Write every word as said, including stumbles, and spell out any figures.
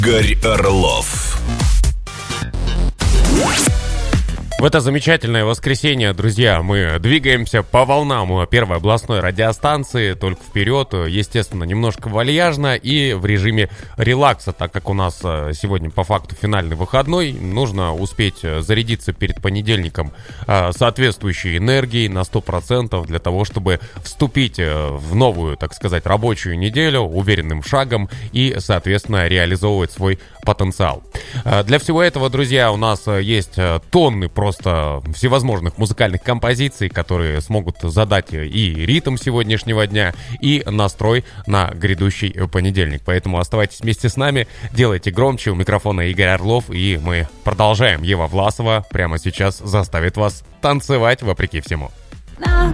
Игорь Орлов. В это замечательное воскресенье, друзья, мы двигаемся по волнам первой областной радиостанции, только вперед, естественно, немножко вальяжно и в режиме релакса, так как у нас сегодня по факту финальный выходной, нужно успеть зарядиться перед понедельником соответствующей энергией на сто процентов для того, чтобы вступить в новую, так сказать, рабочую неделю уверенным шагом и, соответственно, реализовывать свой потенциал. Для всего этого, друзья, у нас есть тонны просто Просто всевозможных музыкальных композиций, которые смогут задать и ритм сегодняшнего дня, и настрой на грядущий понедельник. Поэтому оставайтесь вместе с нами, делайте громче. У микрофона Игорь Орлов, и мы продолжаем. Ева Власова прямо сейчас заставит вас танцевать вопреки всему.